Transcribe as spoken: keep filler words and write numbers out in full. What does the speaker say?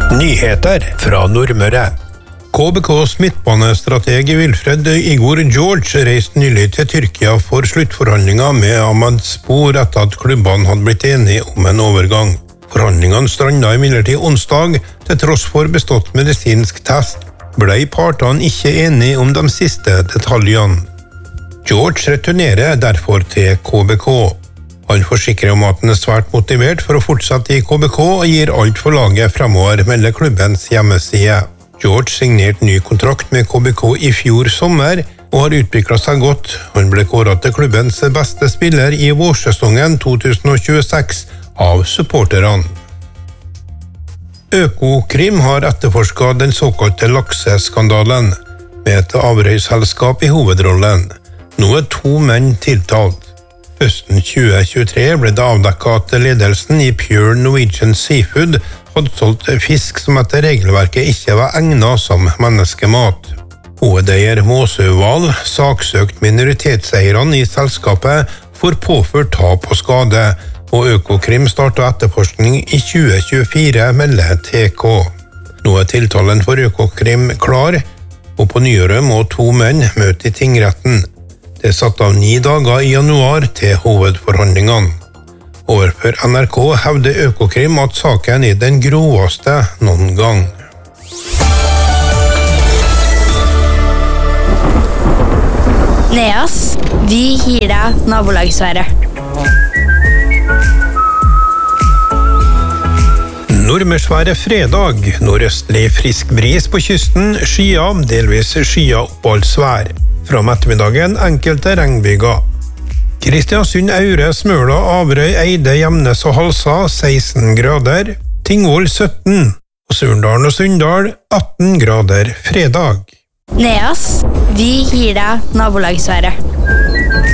Nyheter fra Nordmøre. K B K's midtbanestrateg Wilfred Igor George reiste nylig til Tyrkia for sluttforhandlinger med Ahmedspor etter at klubbene hadde blitt enige om en overgang. Forhandlingene strandet imidlertid onsdag, til tross for bestått medisinsk test, ble partene ikke enige om de siste detaljene. George returnerer derfor til K B K. Han forsikrer om at han er svært motivert for å fortsette i K B K og gir alt for laget fremover, melder klubbens hjemmeside. George signerte ny kontrakt med K B K i fjor sommer og har utviklet seg godt. Han ble kåret til klubbens beste spiller i vårsesongen to tusen tjueseks av supporterne. Økokrim har etterforsket den såkalte lakseskandalen, med et avrøysselskap i hovedrollen. Nå er to menn tiltalt. Høsten tjue tjuetre ble det avdekket at ledelsen i Pure Norwegian Seafood hadde solgt fisk som etter regelverket ikke var egnet som menneskemat. Hovedeier Måsøval saksøkt minoritetseierne i selskapet for påført tap og skade, og Økokrim startet etterforskning i tjue tjuefire, melder T K. Nå er tiltalen for Økokrim klar, og på nyåret må to menn møte i tingretten. Det er satt av ni dager i januar til hovedforhandlingene. Overfor N R K hevder Økokrim at saken er den groveste noen gang. Neas, vi gir deg nabolagsværet. Nordmørsværet fredag, nordøstlig frisk bris på kysten, skyer, delvis skyer oppholdsvær. Fra ettermiddagen enkelte regnbyger. Kristiansund, Aure, Smøla, Averøy, Eide, Gjemnes og Halsa seksten grader, Tingvoll sytten, og Surndalen og Sunndal atten grader fredag. Neas, vi gir deg nabolagsværet.